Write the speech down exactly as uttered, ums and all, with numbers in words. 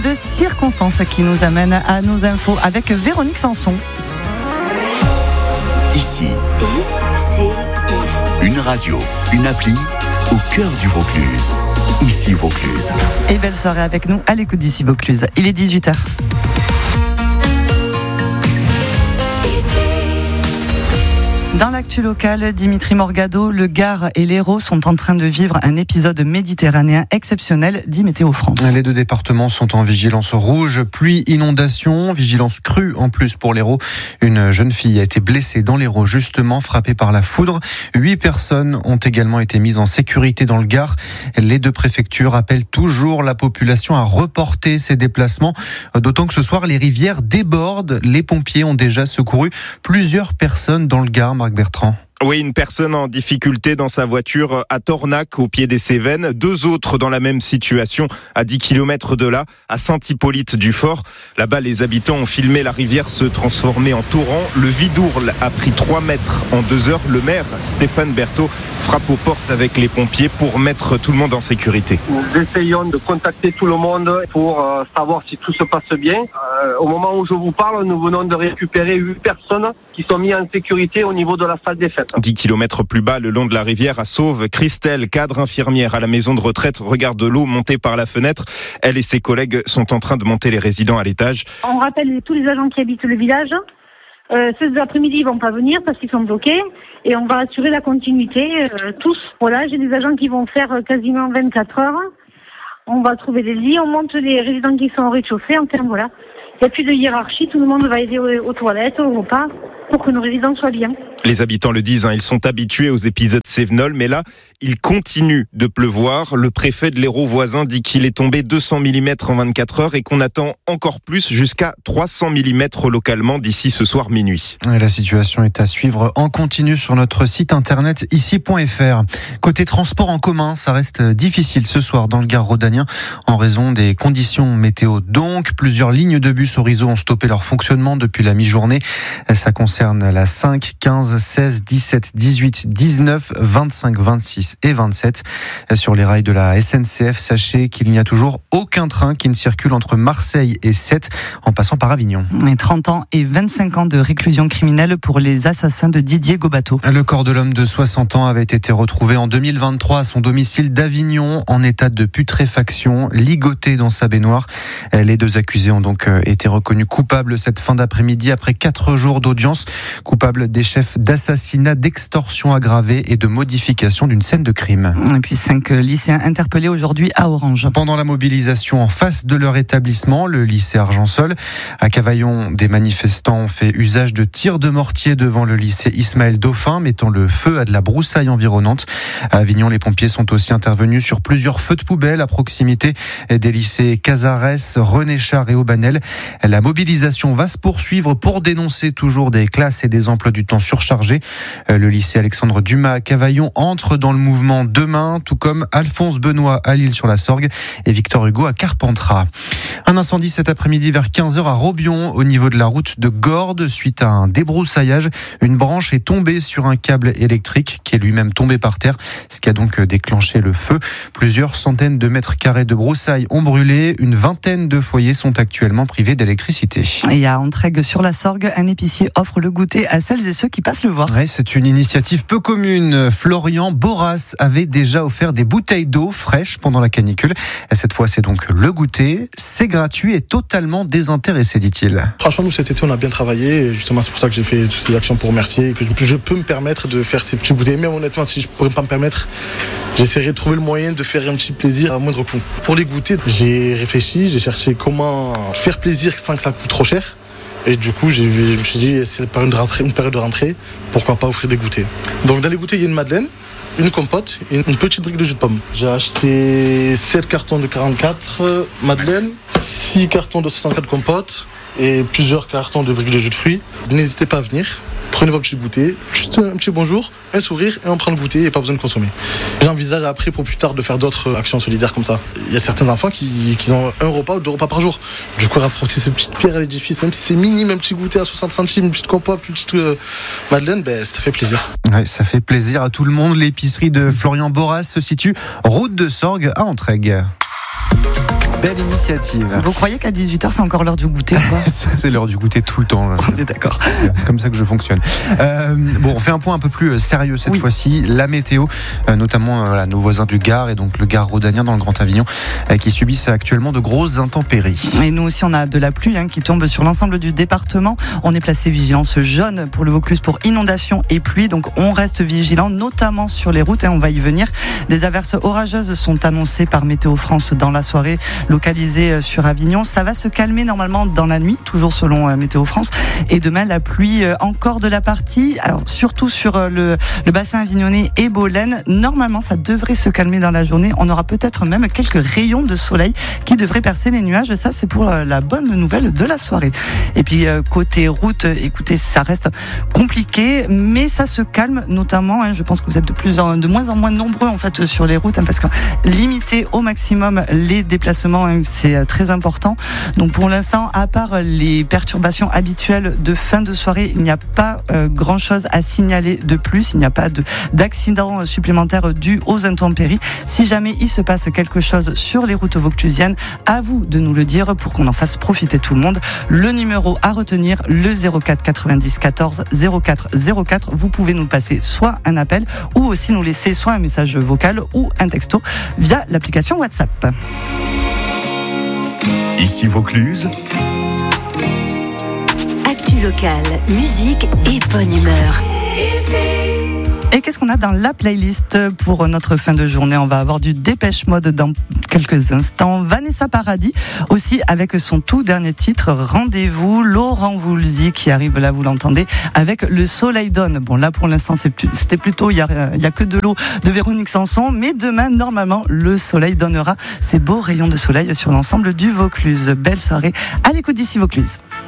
de circonstances qui nous amène à nos infos avec Véronique Sanson. Ici, I C I. Une radio, une appli au cœur du Vaucluse. Ici Vaucluse. Et belle soirée avec nous à l'écoute d'Ici Vaucluse. Il est dix-huit heures. Dans l'actu locale, Dimitri Morgado, le Gard et l'Hérault sont en train de vivre un épisode méditerranéen exceptionnel, dit Météo France. Les deux départements sont en vigilance rouge, pluie, inondation, vigilance crue en plus pour l'Hérault. Une jeune fille a été blessée dans l'Hérault, justement frappée par la foudre. Huit personnes ont également été mises en sécurité dans le Gard. Les deux préfectures appellent toujours la population à reporter ses déplacements, d'autant que ce soir les rivières débordent. Les pompiers ont déjà secouru plusieurs personnes dans le Gard. Marc Bertrand. Oui, une personne en difficulté dans sa voiture à Tornac, au pied des Cévennes. Deux autres dans la même situation, à dix kilomètres de là, à Saint-Hippolyte-du-Fort. Là-bas, les habitants ont filmé la rivière se transformer en torrent. Le Vidourle a pris trois mètres en deux heures. Le maire, Stéphane Berthaud, frappe aux portes avec les pompiers pour mettre tout le monde en sécurité. Nous essayons de contacter tout le monde pour euh, savoir si tout se passe bien. Euh, au moment où je vous parle, nous venons de récupérer huit personnes qui sont mises en sécurité au niveau de la salle des fêtes. dix kilomètres plus bas, le long de la rivière, à Sauve, Christelle, cadre infirmière à la maison de retraite, regarde l'eau monter par la fenêtre. Elle et ses collègues sont en train de monter les résidents à l'étage. On rappelle tous les agents qui habitent le village. Euh, ceux de l'après-midi, ils vont pas venir parce qu'ils sont bloqués. Et on va assurer la continuité, euh, tous. Voilà, j'ai des agents qui vont faire quasiment vingt-quatre heures. On va trouver des lits, on monte les résidents qui sont au rez-de-chaussée. Enfin, voilà. Il n'y a plus de hiérarchie, tout le monde va aider aux, aux toilettes, au repas, pour que nos résidents soient bien. Les habitants le disent, hein, ils sont habitués aux épisodes cévenols, mais là, il continue de pleuvoir. Le préfet de l'Hérault voisin dit qu'il est tombé deux cents millimètres en vingt-quatre heures et qu'on attend encore plus, jusqu'à trois cents millimètres localement d'ici ce soir minuit. Et la situation est à suivre en continu sur notre site internet ici point f r. Côté transport en commun, ça reste difficile ce soir dans le Gard rhodanien en raison des conditions météo. Donc, plusieurs lignes de bus Horizon ont stoppé leur fonctionnement depuis la mi-journée. Ça concerne la cinq, quinze, seize, dix-sept, dix-huit, dix-neuf, vingt-cinq, vingt-six et vingt-sept. Sur les rails de la S N C F, sachez qu'il n'y a toujours aucun train qui ne circule entre Marseille et Sète en passant par Avignon. trente ans et vingt-cinq ans de réclusion criminelle pour les assassins de Didier Gobateau. Le corps de l'homme de soixante ans avait été retrouvé en deux mille vingt-trois à son domicile d'Avignon en état de putréfaction, ligoté dans sa baignoire. Les deux accusés ont donc été reconnus coupables cette fin d'après-midi après quatre jours d'audience, coupables des chefs d'assassinat, d'extorsion aggravée et de modification d'une scène de crime. Et puis cinq lycéens interpellés aujourd'hui à Orange. Pendant la mobilisation en face de leur établissement, le lycée Argençol, à Cavaillon, des manifestants ont fait usage de tirs de mortier devant le lycée Ismaël Dauphin, mettant le feu à de la broussaille environnante. À Avignon, les pompiers sont aussi intervenus sur plusieurs feux de poubelle à proximité des lycées Cazares, René Char et Aubanel. La mobilisation va se poursuivre pour dénoncer toujours des classes et des emplois du temps surchargés. Le lycée Alexandre Dumas à Cavaillon entre dans le mouvement demain, tout comme Alphonse Benoît à l'Île-sur-la-Sorgue et Victor Hugo à Carpentras. Un incendie cet après-midi vers quinze heures à Robion, au niveau de la route de Gordes. Suite à un débroussaillage, une branche est tombée sur un câble électrique qui est lui-même tombé par terre, ce qui a donc déclenché le feu. Plusieurs centaines de mètres carrés de broussailles ont brûlé. Une vingtaine de foyers sont actuellement privés d'électricité. Et à Entraigues sur la Sorgue, un épicier offre le goûter à celles et ceux qui passent le voir. Ouais, c'est une initiative peu commune. Florian Boras avait déjà offert des bouteilles d'eau fraîche pendant la canicule. Et cette fois, c'est donc le goûter. C'est gratuit et totalement désintéressé, dit-il. Franchement, nous, cet été, on a bien travaillé. Et justement, c'est pour ça que j'ai fait toutes ces actions pour remercier. Que je peux me permettre de faire ces petits goûters. Même honnêtement, si je ne pourrais pas me permettre, j'essaierai de trouver le moyen de faire un petit plaisir à moindre coût. Pour les goûters, j'ai réfléchi, j'ai cherché comment faire plaisir sans que ça coûte trop cher. Et du coup, j'ai, je me suis dit, c'est une période de rentrée, une période de rentrée, pourquoi pas offrir des goûters. Donc dans les goûters, il y a une madeleine, une compote et une petite brique de jus de pomme. J'ai acheté sept cartons de quarante-quatre madeleine, six cartons de soixante-quatre compotes et plusieurs cartons de briques de jus de fruits. N'hésitez pas à venir. Prenez votre petit goûter, juste un petit bonjour, un sourire et on prend le goûter et pas besoin de consommer. J'envisage après pour plus tard de faire d'autres actions solidaires comme ça. Il y a certains enfants qui, qui ont un repas ou deux repas par jour. Du coup, rapporter ces petites pierres à l'édifice, même si c'est minime, un petit goûter à soixante centimes, une petite compote, une petite euh, madeleine, ben, ça fait plaisir. Ouais, ça fait plaisir à tout le monde. L'épicerie de Florian Boras se situe route de Sorgue à Entraigues. belle initiative. Vous croyez qu'à dix-huit heures, c'est encore l'heure du goûter ou quoi? C'est l'heure du goûter tout le temps. Là. On est d'accord. C'est comme ça que je fonctionne. Euh, bon, on fait un point un peu plus sérieux cette oui. fois-ci. La météo, euh, notamment euh, voilà, nos voisins du Gard et donc le Gard rhodanien dans le Grand Avignon, euh, qui subissent actuellement de grosses intempéries. Et nous aussi, on a de la pluie hein, qui tombe sur l'ensemble du département. On est placé vigilance jaune pour le Vaucluse pour inondation et pluie. Donc, on reste vigilant, notamment sur les routes. Et on va y venir. Des averses orageuses sont annoncées par Météo France dans la soirée, localisée sur Avignon. Ça va se calmer normalement dans la nuit, toujours selon euh, Météo France. Et demain, la pluie euh, encore de la partie. Alors, surtout sur euh, le, le bassin avignonnais et Bolène. Normalement, ça devrait se calmer dans la journée. On aura peut-être même quelques rayons de soleil qui devraient percer les nuages. Ça, c'est pour euh, la bonne nouvelle de la soirée. Et puis, euh, côté route, écoutez, ça reste compliqué, mais ça se calme, notamment, hein, je pense que vous êtes de plus en, de moins en moins nombreux, en fait, sur les routes, hein, parce que limiter au maximum les déplacements, hein, c'est très important. Donc, pour l'instant, à part les perturbations habituelles de fin de soirée, il n'y a pas euh, grand chose à signaler de plus. Il n'y a pas de, d'accidents supplémentaires dus aux intempéries. Si jamais il se passe quelque chose sur les routes vauclusiennes, à vous de nous le dire pour qu'on en fasse profiter tout le monde. Le numéro à retenir, le zéro quatre quatre-vingt-dix quatorze zéro quatre zéro quatre. Vous pouvez nous passer soit un appel ou aussi nous laisser soit un message vocal ou un texto via l'application WhatsApp. Ici Vaucluse. Actu locale, musique et bonne humeur. Et qu'est-ce qu'on a dans la playlist pour notre fin de journée? On va avoir du Dépêche Mode dans quelques instants. Vanessa Paradis aussi avec son tout dernier titre Rendez-vous. Laurent Voulzy qui arrive là, vous l'entendez, avec Le Soleil donne. Bon là pour l'instant c'était plutôt il y a, il y a que de l'eau de Véronique Sanson, mais demain normalement le soleil donnera ses beaux rayons de soleil sur l'ensemble du Vaucluse. Belle soirée à l'écoute d'ici Vaucluse.